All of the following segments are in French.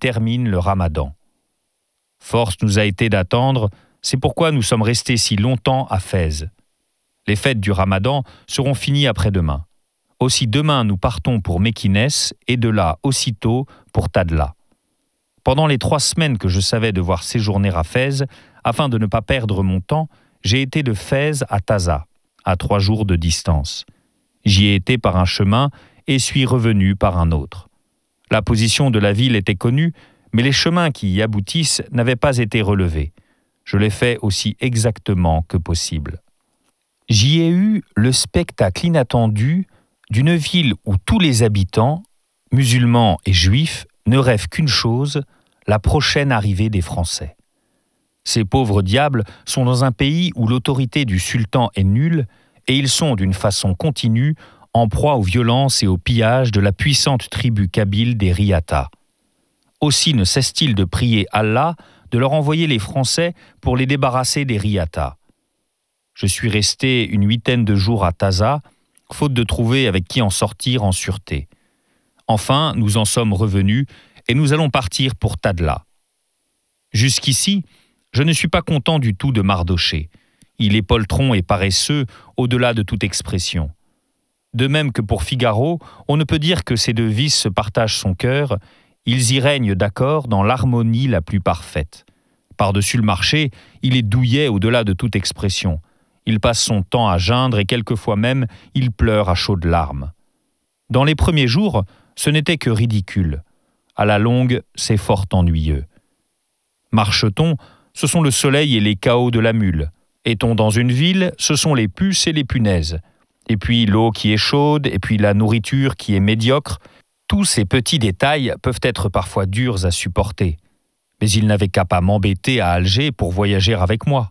termine le Ramadan. Force nous a été d'attendre, c'est pourquoi nous sommes restés si longtemps à Fès. Les fêtes du Ramadan seront finies après-demain. Aussi demain, nous partons pour Mékinès et de là, aussitôt, pour Tadla. Pendant les 3 semaines que je savais devoir séjourner à Fès, afin de ne pas perdre mon temps, j'ai été de Fès à Taza, à 3 jours de distance. J'y ai été par un chemin et suis revenu par un autre. La position de la ville était connue, mais les chemins qui y aboutissent n'avaient pas été relevés. Je l'ai fait aussi exactement que possible. J'y ai eu le spectacle inattendu d'une ville où tous les habitants, musulmans et juifs, ne rêvent qu'une chose, la prochaine arrivée des Français. Ces pauvres diables sont dans un pays où l'autorité du sultan est nulle et ils sont d'une façon continue en proie aux violences et au pillage de la puissante tribu kabyle des Riyata. Aussi ne cesse-t-il de prier Allah de leur envoyer les Français pour les débarrasser des Riyata. Je suis resté une 8aine de jours à Taza, faute de trouver avec qui en sortir en sûreté. Enfin, nous en sommes revenus et nous allons partir pour Tadla. Jusqu'ici, je ne suis pas content du tout de Mardochée. Il est poltron et paresseux au-delà de toute expression. De même que pour Figaro, on ne peut dire que ces 2 vices se partagent son cœur, ils y règnent d'accord dans l'harmonie la plus parfaite. Par-dessus le marché, il est douillet au-delà de toute expression. Il passe son temps à geindre et quelquefois même, il pleure à chaudes larmes. Dans les premiers jours, ce n'était que ridicule. À la longue, c'est fort ennuyeux. Marche-t-on, ce sont le soleil et les cahots de la mule. Est-on dans une ville, ce sont les puces et les punaises. Et puis l'eau qui est chaude, et puis la nourriture qui est médiocre. Tous ces petits détails peuvent être parfois durs à supporter. Mais il n'avait qu'à pas m'embêter à Alger pour voyager avec moi.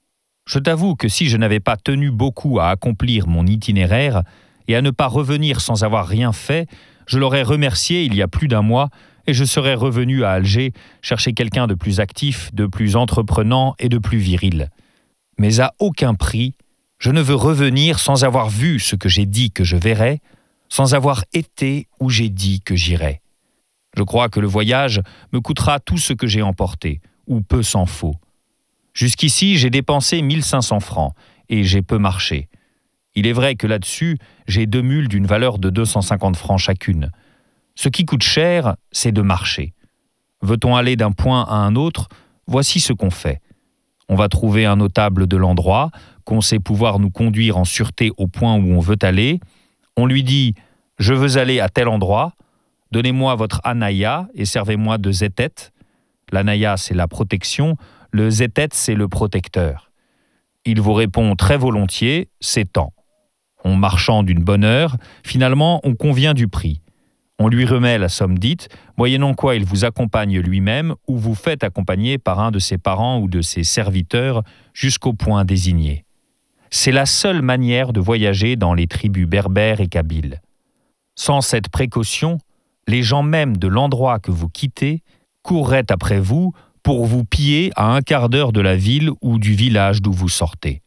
Je t'avoue que si je n'avais pas tenu beaucoup à accomplir mon itinéraire et à ne pas revenir sans avoir rien fait, je l'aurais remercié il y a plus d'1 mois et je serais revenu à Alger chercher quelqu'un de plus actif, de plus entreprenant et de plus viril. Mais à aucun prix, je ne veux revenir sans avoir vu ce que j'ai dit que je verrais, sans avoir été où j'ai dit que j'irais. Je crois que le voyage me coûtera tout ce que j'ai emporté, ou peu s'en faut. Jusqu'ici, j'ai dépensé 1500 francs et j'ai peu marché. Il est vrai que là-dessus, j'ai 2 mules d'une valeur de 250 francs chacune. Ce qui coûte cher, c'est de marcher. Veut-on aller d'un point à un autre, voici ce qu'on fait. On va trouver un notable de l'endroit, qu'on sait pouvoir nous conduire en sûreté au point où on veut aller. On lui dit « Je veux aller à tel endroit, donnez-moi votre anaya et servez-moi de zetet ». L'anaya, c'est la protection, le zetet, c'est le protecteur. Il vous répond très volontiers « C'est tant ». On marchand d'une bonne heure, finalement, on convient du prix. On lui remet la somme dite, moyennant quoi il vous accompagne lui-même ou vous fait accompagner par un de ses parents ou de ses serviteurs jusqu'au point désigné. C'est la seule manière de voyager dans les tribus berbères et kabyles. Sans cette précaution, les gens même de l'endroit que vous quittez courraient après vous pour vous piller à 1/4 d'heure de la ville ou du village d'où vous sortez.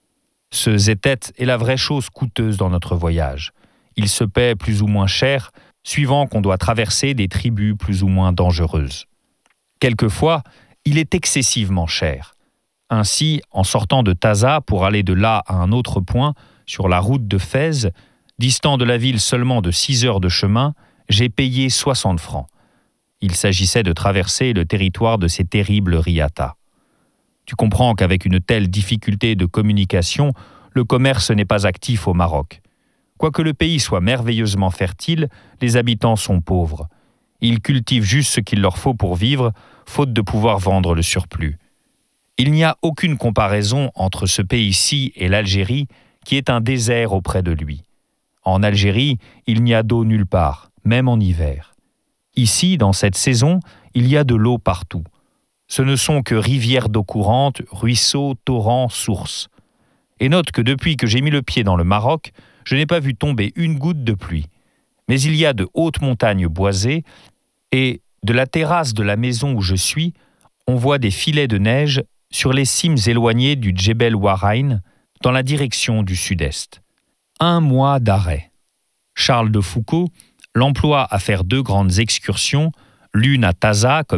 Ce zetet est la vraie chose coûteuse dans notre voyage. Il se paie plus ou moins cher, suivant qu'on doit traverser des tribus plus ou moins dangereuses. Quelquefois, il est excessivement cher. Ainsi, en sortant de Taza pour aller de là à un autre point, sur la route de Fès, distant de la ville seulement de 6 heures de chemin, j'ai payé 60 francs. Il s'agissait de traverser le territoire de ces terribles Riyata. Tu comprends qu'avec une telle difficulté de communication, le commerce n'est pas actif au Maroc. Quoique le pays soit merveilleusement fertile, les habitants sont pauvres. Ils cultivent juste ce qu'il leur faut pour vivre, faute de pouvoir vendre le surplus. Il n'y a aucune comparaison entre ce pays-ci et l'Algérie, qui est un désert auprès de lui. En Algérie, il n'y a d'eau nulle part, même en hiver. Ici, dans cette saison, il y a de l'eau partout. Ce ne sont que rivières d'eau courante, ruisseaux, torrents, sources. Et note que depuis que j'ai mis le pied dans le Maroc, je n'ai pas vu tomber une goutte de pluie. Mais il y a de hautes montagnes boisées et, de la terrasse de la maison où je suis, on voit des filets de neige sur les cimes éloignées du Djebel Warain, dans la direction du sud-est. 1 mois d'arrêt. Charles de Foucault l'emploie à faire 2 grandes excursions, l'une à Taza,